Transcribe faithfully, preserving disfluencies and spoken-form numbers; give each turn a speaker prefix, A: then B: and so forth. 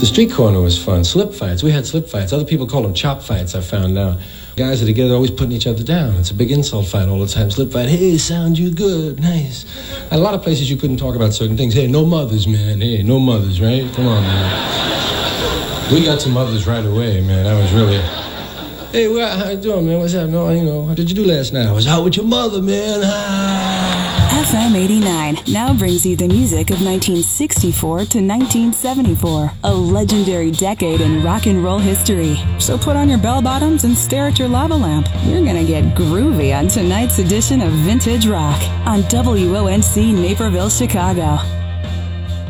A: The street corner was fun. Slip fights. We had slip fights. Other people call them chop fights, I found out. Guys are together always putting each other down. It's a big insult fight all the time. Slip fight. Hey, sound you good. Nice. At a lot of places you couldn't talk about certain things. Hey, no mothers, man. Hey, no mothers, right? Come on, man. We got to mothers right away, man. I was really... Hey, well, how you doing, man? What's up? No, you know, what did you do last night? I was out with your mother, man. Ah.
B: F M eighty-nine now brings you the music of nineteen sixty-four to nineteen seventy-four, a legendary decade in rock and roll history. So put on your bell bottoms and stare at your lava lamp. You're gonna get groovy on tonight's edition of Vintage Rock on W O N C Naperville, Chicago.